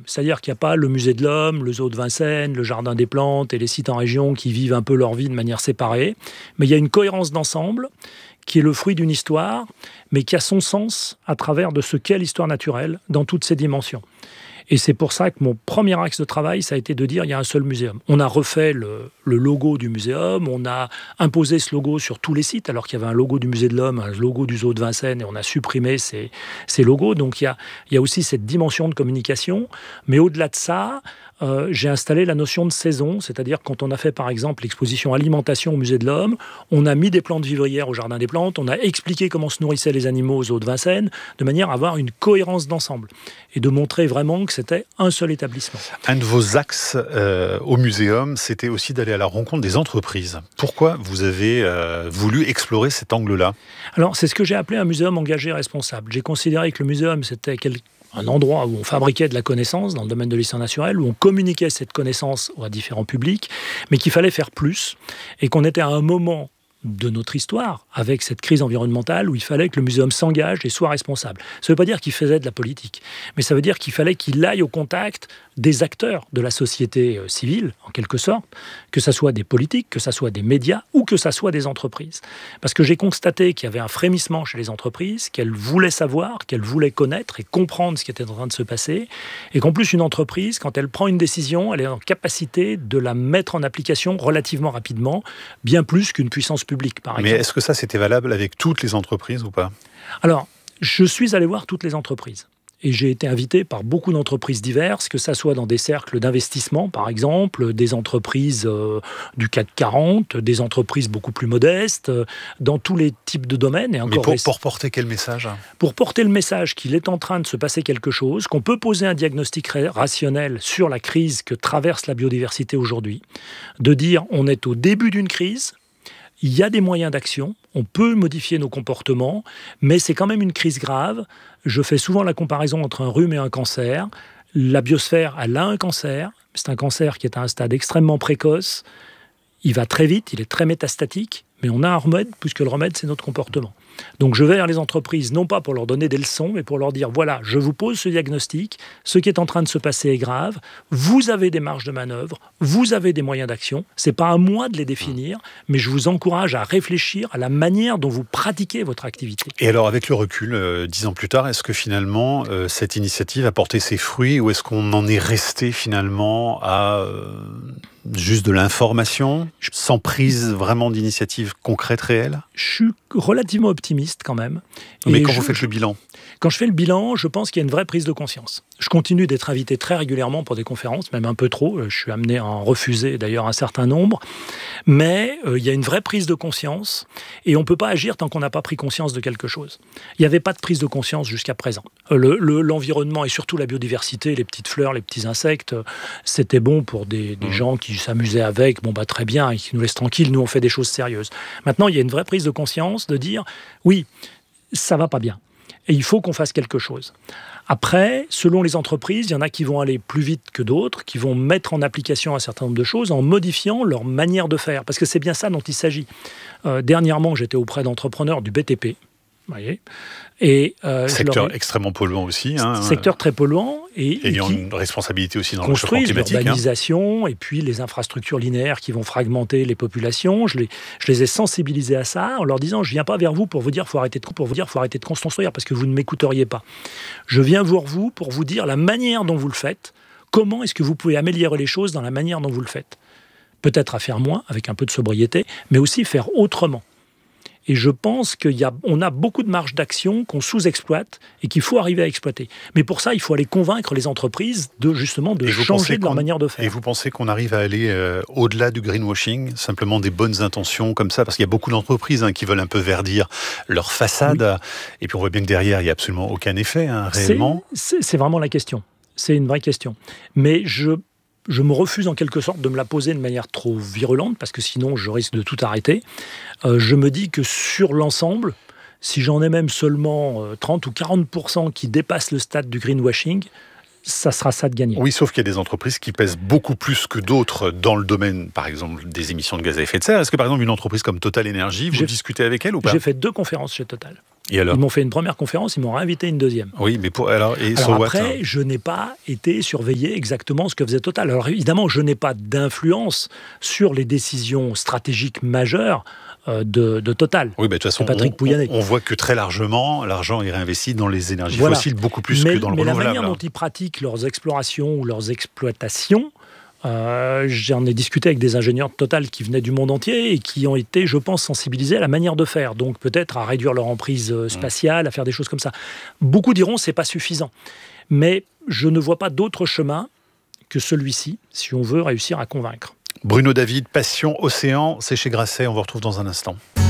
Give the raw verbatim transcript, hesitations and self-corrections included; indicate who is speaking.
Speaker 1: C'est-à-dire qu'il n'y a pas le musée de l'homme, le zoo de Vincennes, le jardin des plantes et les sites en région qui vivent un peu leur vie de manière séparée. Mais il y a une cohérence d'ensemble qui est le fruit d'une histoire, mais qui a son sens à travers de ce qu'est l'histoire naturelle dans toutes ses dimensions. Et c'est pour ça que mon premier axe de travail, ça a été de dire il y a un seul muséum. On a refait le, le logo du muséum, on a imposé ce logo sur tous les sites, alors qu'il y avait un logo du musée de l'homme, un logo du zoo de Vincennes, et on a supprimé ces, ces logos. Donc il y, a, il y a aussi cette dimension de communication. Mais au-delà de ça, euh, j'ai installé la notion de saison, c'est-à-dire quand on a fait par exemple l'exposition alimentation au musée de l'homme, on a mis des plantes vivrières au jardin des plantes, on a expliqué comment se nourrissaient les animaux au zoo de Vincennes, de manière à avoir une cohérence d'ensemble et de montrer vraiment que c'était un seul établissement.
Speaker 2: Un de vos axes euh, au muséum, c'était aussi d'aller à la rencontre des entreprises. Pourquoi vous avez euh, voulu explorer cet angle-là ?
Speaker 1: Alors, c'est ce que j'ai appelé un muséum engagé et responsable. J'ai considéré que le muséum, c'était quel... un endroit où on fabriquait de la connaissance dans le domaine de l'histoire naturelle, où on communiquait cette connaissance à différents publics, mais qu'il fallait faire plus, et qu'on était à un moment de notre histoire, avec cette crise environnementale, où il fallait que le muséum s'engage et soit responsable. Ça ne veut pas dire qu'il faisait de la politique, mais ça veut dire qu'il fallait qu'il aille au contact des acteurs de la société civile, en quelque sorte, que ce soit des politiques, que ce soit des médias, ou que ce soit des entreprises. Parce que j'ai constaté qu'il y avait un frémissement chez les entreprises, qu'elles voulaient savoir, qu'elles voulaient connaître et comprendre ce qui était en train de se passer, et qu'en plus, une entreprise, quand elle prend une décision, elle est en capacité de la mettre en application relativement rapidement, bien plus qu'une puissance publique, par exemple.
Speaker 2: Mais est-ce que ça, c'était valable avec toutes les entreprises ou pas ?
Speaker 1: Alors, je suis allé voir toutes les entreprises. Et j'ai été invité par beaucoup d'entreprises diverses, que ça soit dans des cercles d'investissement, par exemple, des entreprises euh, du C A C quarante, des entreprises beaucoup plus modestes, euh, dans tous les types de domaines. Et encore
Speaker 2: Mais pour,
Speaker 1: rest...
Speaker 2: pour porter quel message ?
Speaker 1: Pour porter le message qu'il est en train de se passer quelque chose, qu'on peut poser un diagnostic rationnel sur la crise que traverse la biodiversité aujourd'hui, de dire on est au début d'une crise, il y a des moyens d'action, on peut modifier nos comportements, mais c'est quand même une crise grave. Je fais souvent la comparaison entre un rhume et un cancer. La biosphère, elle a un cancer. C'est un cancer qui est à un stade extrêmement précoce. Il va très vite, il est très métastatique, mais on a un remède, puisque le remède, c'est notre comportement. Donc je vais vers les entreprises, non pas pour leur donner des leçons, mais pour leur dire, voilà, je vous pose ce diagnostic, ce qui est en train de se passer est grave, vous avez des marges de manœuvre, vous avez des moyens d'action, c'est pas à moi de les définir, mais je vous encourage à réfléchir à la manière dont vous pratiquez votre activité.
Speaker 2: Et alors, avec le recul, euh, dix ans plus tard, est-ce que finalement, euh, cette initiative a porté ses fruits, ou est-ce qu'on en est resté finalement à... Euh... juste de l'information, sans prise vraiment d'initiative concrète, réelle ?
Speaker 1: Je suis relativement optimiste quand même.
Speaker 2: Mais
Speaker 1: Et
Speaker 2: quand
Speaker 1: je,
Speaker 2: vous faites le bilan ?
Speaker 1: Quand je fais le bilan, je pense qu'il y a une vraie prise de conscience. Je continue d'être invité très régulièrement pour des conférences, même un peu trop. Je suis amené à en refuser d'ailleurs un certain nombre. Mais euh, il y a une vraie prise de conscience et on ne peut pas agir tant qu'on n'a pas pris conscience de quelque chose. Il n'y avait pas de prise de conscience jusqu'à présent. Le, le, l'environnement et surtout la biodiversité, les petites fleurs, les petits insectes, c'était bon pour des, des mmh. gens qui s'amusaient avec. Bon, bah, très bien, et qui nous laissent tranquilles. Nous, on fait des choses sérieuses. Maintenant, il y a une vraie prise de conscience de dire, oui, ça ne va pas bien. Et il faut qu'on fasse quelque chose. Après, selon les entreprises, il y en a qui vont aller plus vite que d'autres, qui vont mettre en application un certain nombre de choses en modifiant leur manière de faire. Parce que c'est bien ça dont il s'agit. Euh, dernièrement, j'étais auprès d'entrepreneurs du B T P. Vous voyez, et euh,
Speaker 2: secteur
Speaker 1: ai...
Speaker 2: extrêmement polluant aussi. Hein,
Speaker 1: secteur très polluant. Et,
Speaker 2: et ayant une responsabilité aussi dans le réchauffement
Speaker 1: climatique.
Speaker 2: Construisent
Speaker 1: l'urbanisation hein. Et puis les infrastructures linéaires qui vont fragmenter les populations. Je les, je les ai sensibilisés à ça en leur disant, je ne viens pas vers vous pour vous dire faut arrêter de, pour vous dire, faut arrêter de construire parce que vous ne m'écouteriez pas. Je viens vers vous pour vous dire la manière dont vous le faites, comment est-ce que vous pouvez améliorer les choses dans la manière dont vous le faites. Peut-être à faire moins, avec un peu de sobriété, mais aussi faire autrement. Et je pense qu'on a, a beaucoup de marge d'action qu'on sous-exploite et qu'il faut arriver à exploiter. Mais pour ça, il faut aller convaincre les entreprises de justement de changer de leur manière de faire.
Speaker 2: Et vous pensez qu'on arrive à aller euh, au-delà du greenwashing, simplement des bonnes intentions comme ça ? Parce qu'il y a beaucoup d'entreprises hein, qui veulent un peu verdir leur façade. Oui. Et puis on voit bien que derrière, il n'y a absolument aucun effet, hein, réellement.
Speaker 1: C'est, c'est, c'est vraiment la question. C'est une vraie question. Mais je... Je me refuse en quelque sorte de me la poser de manière trop virulente, parce que sinon je risque de tout arrêter. Euh, je me dis que sur l'ensemble, si j'en ai même seulement trente ou quarante pour cent qui dépassent le stade du greenwashing, ça sera ça de gagner.
Speaker 2: Oui, sauf qu'il y a des entreprises qui pèsent beaucoup plus que d'autres dans le domaine, par exemple, des émissions de gaz à effet de serre. Est-ce que, par exemple, une entreprise comme Total Énergie, vous j'ai, discutez avec elle ou pas ?
Speaker 1: J'ai fait deux conférences chez Total.
Speaker 2: Et alors ?
Speaker 1: Ils m'ont fait une première conférence, ils m'ont réinvité une deuxième.
Speaker 2: Oui, mais pour, alors, et
Speaker 1: alors
Speaker 2: sur
Speaker 1: après,
Speaker 2: what, hein
Speaker 1: je n'ai pas été surveiller exactement ce que faisait Total. Alors évidemment, je n'ai pas d'influence sur les décisions stratégiques majeures De, de Total.
Speaker 2: Oui, bah, de toute façon,
Speaker 1: Patrick
Speaker 2: on,
Speaker 1: Pouyanné.
Speaker 2: on, on voit que très largement, l'argent est réinvesti dans les énergies
Speaker 1: voilà.
Speaker 2: fossiles, beaucoup plus
Speaker 1: mais,
Speaker 2: que dans le
Speaker 1: mais
Speaker 2: renouvelable.
Speaker 1: Mais la manière dont ils pratiquent leurs explorations ou leurs exploitations, euh, j'en ai discuté avec des ingénieurs de Total qui venaient du monde entier et qui ont été, je pense, sensibilisés à la manière de faire. Donc peut-être à réduire leur emprise spatiale, mmh. à faire des choses comme ça. Beaucoup diront que ce n'est pas suffisant. Mais je ne vois pas d'autre chemin que celui-ci, si on veut réussir à convaincre.
Speaker 2: Bruno David, Passion Océan, c'est chez Grasset, on vous retrouve dans un instant.